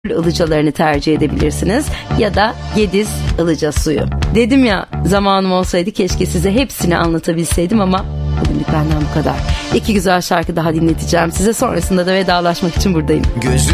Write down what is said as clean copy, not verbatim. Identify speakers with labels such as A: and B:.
A: ılıcalarını tercih edebilirsiniz ya da Gediz ılıca suyu. Dedim ya, zamanım olsaydı keşke size hepsini anlatabilseydim ama bugünlük benden bu kadar. 2 güzel şarkı daha dinleteceğim size, sonrasında da vedalaşmak için buradayım.